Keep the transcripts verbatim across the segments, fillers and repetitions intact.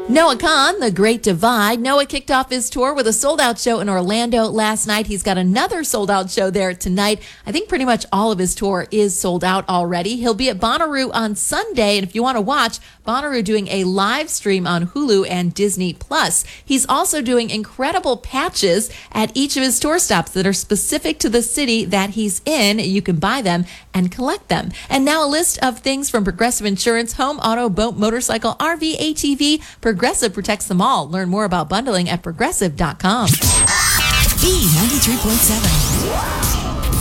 Noah Kahan, The Great Divide. Noah kicked off his tour with a sold-out show in Orlando last night. He's got another sold-out show there tonight. I think pretty much all of his tour is sold out already. He'll be at Bonnaroo on Sunday, and if you want to watch, Bonnaroo doing a live stream on Hulu and Disney Plus. He's also doing incredible patches at each of his tour stops that are specific to the city that he's in. You can buy them and collect them. And now a list of things from Progressive Insurance: home, auto, boat, motorcycle, R V, A T V. Progressive protects them all. Learn more about bundling at progressive dot com. B ninety-three point seven.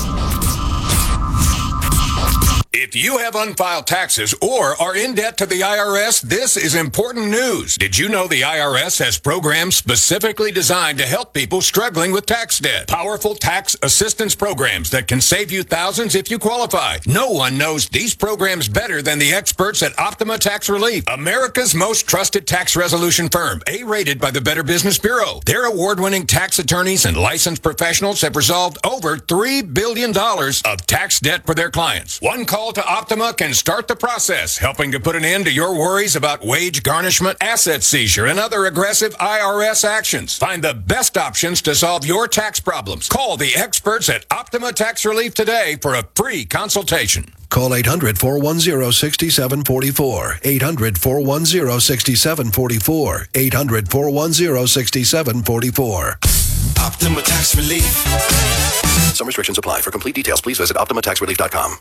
If you have unfiled taxes or are in debt to the I R S, this is important news. Did you know the I R S has programs specifically designed to help people struggling with tax debt? Powerful tax assistance programs that can save you thousands if you qualify. No one knows these programs better than the experts at Optima Tax Relief, America's most trusted tax resolution firm, A-rated by the Better Business Bureau. Their award-winning tax attorneys and licensed professionals have resolved over three billion dollars of tax debt for their clients. One call to Optima can start the process, helping to put an end to your worries about wage garnishment, asset seizure, and other aggressive I R S actions. Find the best options to solve your tax problems. Call the experts at Optima Tax Relief today for a free consultation. Call eight hundred, four one zero, six seven four four. eight hundred, four one zero, six seven four four. eight hundred, four one zero, six seven four four. Optima Tax Relief. Some restrictions apply. For complete details, please visit optima tax relief dot com.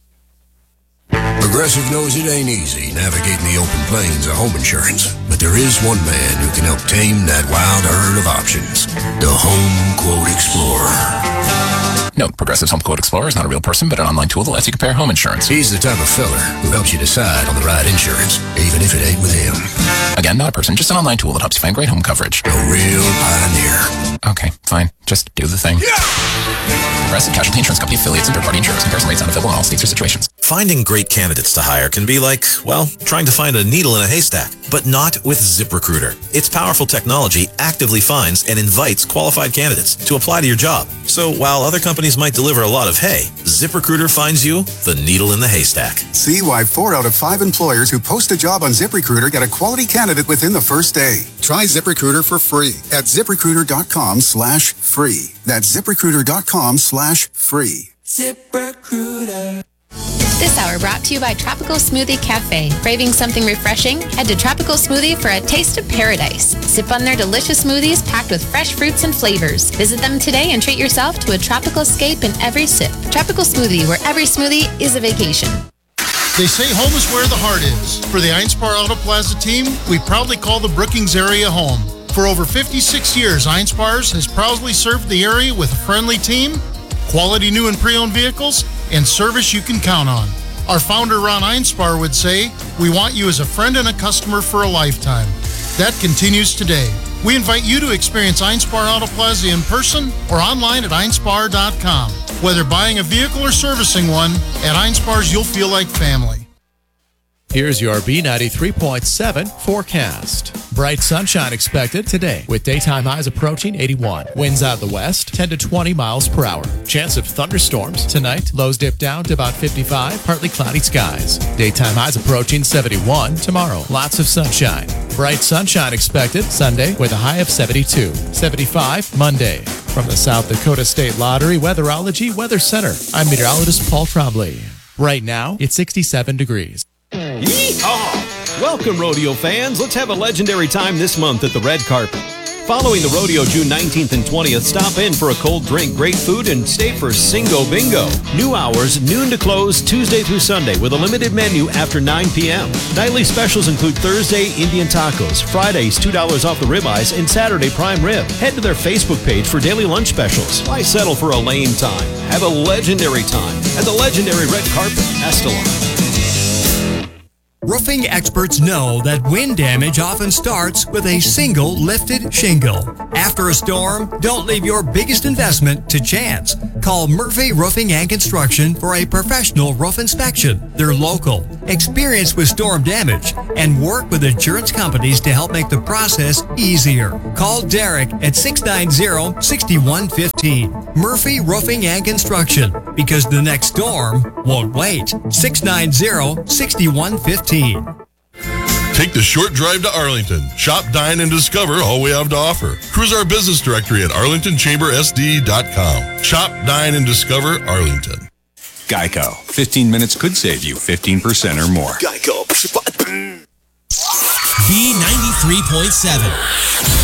Progressive knows it ain't easy navigating the open plains of home insurance, but there is one man who can help tame that wild herd of options. The Home Quote Explorer. Note, Progressive's Home Quote Explorer is not a real person, but an online tool that lets you compare home insurance. He's the type of fella who helps you decide on the right insurance, even if it ain't with him. Again, not a person, just an online tool that helps you find great home coverage. A real pioneer. Okay, fine. Just do the thing. Yeah! Progressive Casualty Insurance Company affiliates and third-party insurers. Comparison rates not available in all states or situations. Finding great candidates to hire can be like, well, trying to find a needle in a haystack, but not with ZipRecruiter. Its powerful technology actively finds and invites qualified candidates to apply to your job. So while other companies might deliver a lot of hay, ZipRecruiter finds you the needle in the haystack. See why four out of five employers who post a job on ZipRecruiter get a quality candidate within the first day. Try ZipRecruiter for free at ZipRecruiter.com slash free. That's ZipRecruiter.com slash free. ZipRecruiter. This hour brought to you by Tropical Smoothie Cafe. Craving something refreshing? Head to Tropical Smoothie for a taste of paradise. Sip on their delicious smoothies packed with fresh fruits and flavors. Visit them today and treat yourself to a tropical escape in every sip. Tropical Smoothie, where every smoothie is a vacation. They say home is where the heart is. For the Einspar Auto Plaza team, we proudly call the Brookings area home. For over fifty-six years, Einspars has proudly served the area with a friendly team, quality new and pre-owned vehicles, and service you can count on. Our founder, Ron Einspar, would say, we want you as a friend and a customer for a lifetime. That continues today. We invite you to experience Einspar Auto Plaza in person or online at einspar dot com. Whether buying a vehicle or servicing one, at Einspars you'll feel like family. Here's your B ninety-three point seven forecast. Bright sunshine expected today with daytime highs approaching eighty-one. Winds out of the west, ten to twenty miles per hour. Chance of thunderstorms tonight. Lows dip down to about fifty-five. Partly cloudy skies. Daytime highs approaching seventy-one tomorrow. Lots of sunshine. Bright sunshine expected Sunday with a high of seventy-two. seventy-five Monday. From the South Dakota State Lottery Weatherology Weather Center, I'm meteorologist Paul Trombley. Right now, it's sixty-seven degrees. Yeehaw! Welcome, rodeo fans. Let's have a legendary time this month at the Red Carpet. Following the rodeo June nineteenth and twentieth, stop in for a cold drink, great food, and stay for Singo Bingo. New hours, noon to close, Tuesday through Sunday, with a limited menu after nine p.m. Nightly specials include Thursday Indian tacos, Fridays two dollars off the ribeyes, and Saturday prime rib. Head to their Facebook page for daily lunch specials. Why settle for a lame time? Have a legendary time at the legendary Red Carpet, Estelon. Roofing experts know that wind damage often starts with a single lifted shingle. After a storm, don't leave your biggest investment to chance. Call Murphy Roofing and Construction for a professional roof inspection. They're local, experienced with storm damage, and work with insurance companies to help make the process easier. Call Derek at six nine zero, six one one five. Murphy Roofing and Construction, because the next storm won't wait. six nine zero, six one one five. Take the short drive to Arlington. Shop, dine, and discover all we have to offer. Cruise our business directory at arlington chamber s d dot com. Shop, dine, and discover Arlington. Geico. fifteen minutes could save you fifteen percent or more. Geico. B ninety-three point seven.